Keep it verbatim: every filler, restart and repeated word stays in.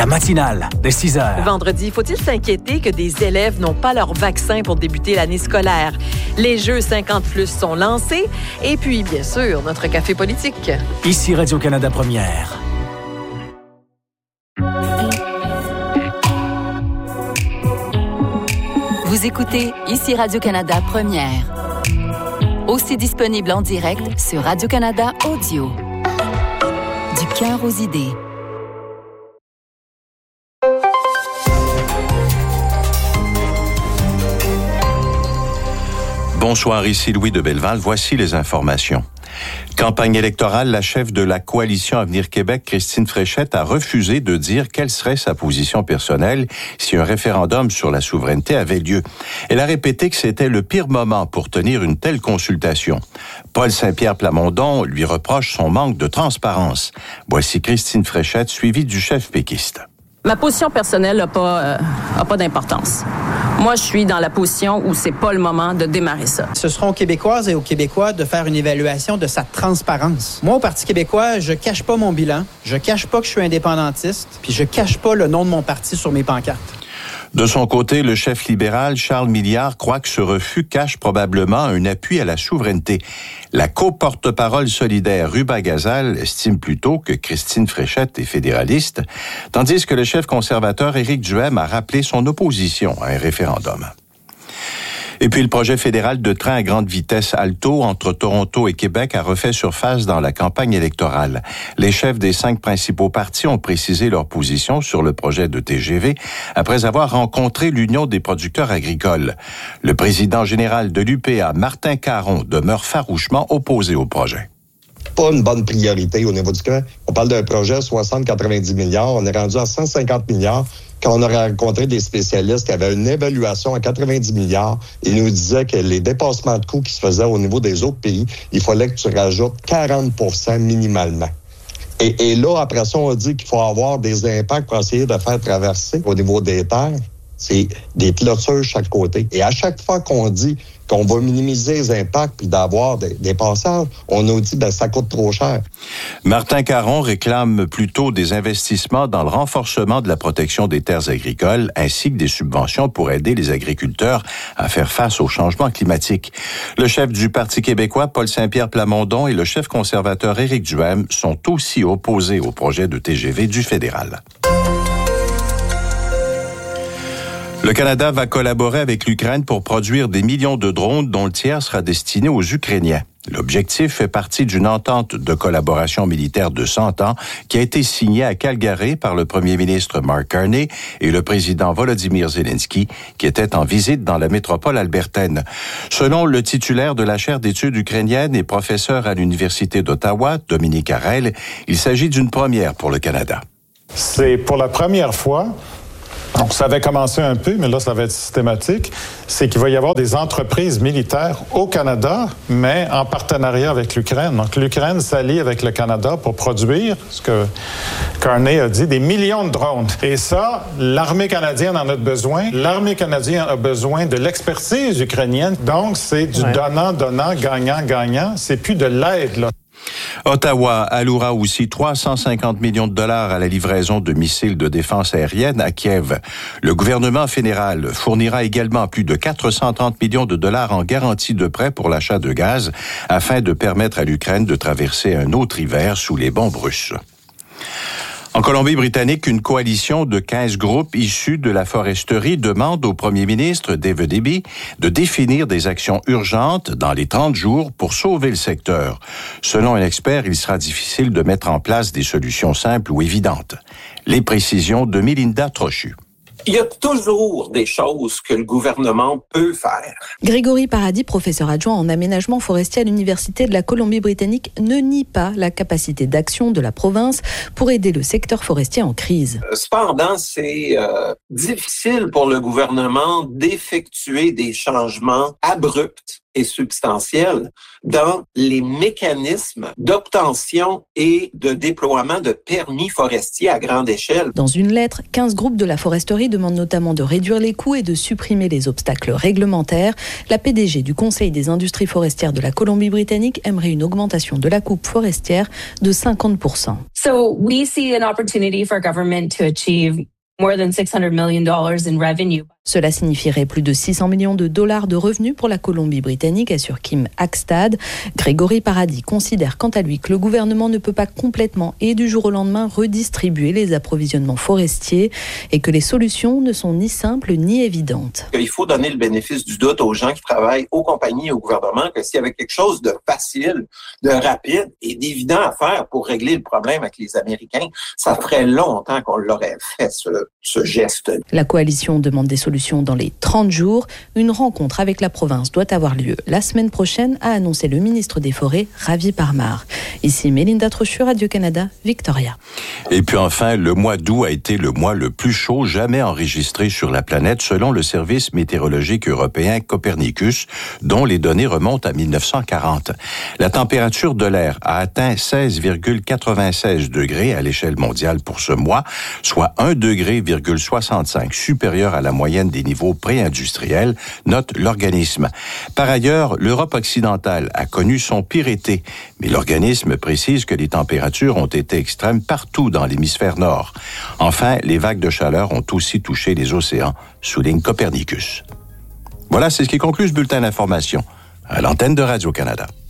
La matinale, dès six heures. Vendredi, faut-il s'inquiéter que des élèves n'ont pas leur vaccin pour débuter l'année scolaire? Les Jeux cinquante plus sont lancés. Et puis, bien sûr, notre café politique. Ici Radio-Canada Première. Vous écoutez Ici Radio-Canada Première. Aussi disponible en direct sur Radio-Canada Audio. Du cœur aux idées. Bonsoir, ici Louis de Belleval. Voici les informations. Campagne électorale, la chef de la coalition Avenir Québec, Christine Fréchette, a refusé de dire quelle serait sa position personnelle si un référendum sur la souveraineté avait lieu. Elle a répété que c'était le pire moment pour tenir une telle consultation. Paul Saint-Pierre Plamondon lui reproche son manque de transparence. Voici Christine Fréchette, suivie du chef péquiste. Ma position personnelle n'a pas, euh, a pas d'importance. Moi, je suis dans la position où c'est pas le moment de démarrer ça. Ce sera aux Québécoises et aux Québécois de faire une évaluation de sa transparence. Moi, au Parti québécois, je cache pas mon bilan, je cache pas que je suis indépendantiste, puis je cache pas le nom de mon parti sur mes pancartes. De son côté, le chef libéral Charles Milliard croit que ce refus cache probablement un appui à la souveraineté. La co-porte-parole solidaire Ruba Gazal estime plutôt que Christine Fréchette est fédéraliste, tandis que le chef conservateur Éric Duhem a rappelé son opposition à un référendum. Et puis le projet fédéral de train à grande vitesse Alto entre Toronto et Québec a refait surface dans la campagne électorale. Les chefs des cinq principaux partis ont précisé leur position sur le projet de T G V après avoir rencontré l'Union des producteurs agricoles. Le président général de l'U P A, Martin Caron, demeure farouchement opposé au projet. Pas une bonne priorité au niveau du train. On parle d'un projet soixante à quatre-vingt-dix milliards. On est rendu à cent cinquante milliards. Quand on a rencontré des spécialistes qui avaient une évaluation à quatre-vingt-dix milliards, ils nous disaient que les dépassements de coûts qui se faisaient au niveau des autres pays, il fallait que tu rajoutes quarante pour cent minimalement. Et, et là, après ça, on dit qu'il faut avoir des impacts pour essayer de faire traverser au niveau des terres. C'est des clôtures chaque côté. Et à chaque fois qu'on dit qu'on va minimiser les impacts puis d'avoir des, des passages, on nous dit ben ça coûte trop cher. Martin Caron réclame plutôt des investissements dans le renforcement de la protection des terres agricoles ainsi que des subventions pour aider les agriculteurs à faire face au changement climatique. Le chef du Parti québécois, Paul Saint-Pierre Plamondon, et le chef conservateur Éric Duhem sont aussi opposés au projet de T G V du fédéral. Le Canada va collaborer avec l'Ukraine pour produire des millions de drones dont le tiers sera destiné aux Ukrainiens. L'objectif fait partie d'une entente de collaboration militaire de cent ans qui a été signée à Calgary par le premier ministre Mark Carney et le président Volodymyr Zelensky, qui était en visite dans la métropole albertaine. Selon le titulaire de la chaire d'études ukrainiennes et professeur à l'Université d'Ottawa, Dominique Harel, il s'agit d'une première pour le Canada. C'est pour la première fois. Donc, ça avait commencé un peu, mais là, ça va être systématique. C'est qu'il va y avoir des entreprises militaires au Canada, mais en partenariat avec l'Ukraine. Donc, l'Ukraine s'allie avec le Canada pour produire, ce que Carney a dit, des millions de drones. Et ça, l'armée canadienne en a besoin. L'armée canadienne a besoin de l'expertise ukrainienne. Donc, c'est du ouais. donnant-donnant, gagnant-gagnant. C'est plus de l'aide, là. Ottawa allouera aussi trois cent cinquante millions de dollars à la livraison de missiles de défense aérienne à Kiev. Le gouvernement fédéral fournira également plus de quatre cent trente millions de dollars en garantie de prêt pour l'achat de gaz afin de permettre à l'Ukraine de traverser un autre hiver sous les bombes russes. En Colombie-Britannique, une coalition de quinze groupes issus de la foresterie demande au premier ministre David Eby de définir des actions urgentes dans les trente jours pour sauver le secteur. Selon un expert, il sera difficile de mettre en place des solutions simples ou évidentes. Les précisions de Mélinda Trochu. Il y a toujours des choses que le gouvernement peut faire. Grégory Paradis, professeur adjoint en aménagement forestier à l'Université de la Colombie-Britannique, ne nie pas la capacité d'action de la province pour aider le secteur forestier en crise. Cependant, c'est euh, difficile pour le gouvernement d'effectuer des changements abrupts est substantielle dans les mécanismes d'obtention et de déploiement de permis forestiers à grande échelle. Dans une lettre, quinze groupes de la foresterie demandent notamment de réduire les coûts et de supprimer les obstacles réglementaires. La P D G du Conseil des industries forestières de la Colombie-Britannique aimerait une augmentation de la coupe forestière de cinquante pour cent. So we see an opportunity for government to achieve more than six hundred million dollars in revenue. Cela signifierait plus de six cents millions de dollars de revenus pour la Colombie-Britannique, assure Kim Hackstad. Grégory Paradis considère quant à lui que le gouvernement ne peut pas complètement et du jour au lendemain redistribuer les approvisionnements forestiers et que les solutions ne sont ni simples ni évidentes. Il faut donner le bénéfice du doute aux gens qui travaillent aux compagnies et au gouvernement que s'il y avait quelque chose de facile, de rapide et d'évident à faire pour régler le problème avec les Américains, ça ferait longtemps qu'on l'aurait fait, ce, ce geste. La coalition demande des solutions dans les trente jours. Une rencontre avec la province doit avoir lieu la semaine prochaine, a annoncé le ministre des Forêts, Ravi Parmar. Ici Mélinda Trochu, Radio-Canada, Victoria. Et puis enfin, le mois d'août a été le mois le plus chaud jamais enregistré sur la planète selon le service météorologique européen Copernicus, dont les données remontent à mille neuf cent quarante. La température de l'air a atteint seize virgule quatre-vingt-seize degrés à l'échelle mondiale pour ce mois, soit un degré virgule soixante-cinq supérieur à la moyenne des niveaux pré-industriels, note l'organisme. Par ailleurs, l'Europe occidentale a connu son pire été, mais l'organisme précise que les températures ont été extrêmes partout dans l'hémisphère nord. Enfin, les vagues de chaleur ont aussi touché les océans, souligne Copernicus. Voilà, c'est ce qui conclut ce bulletin d'information à l'antenne de Radio-Canada.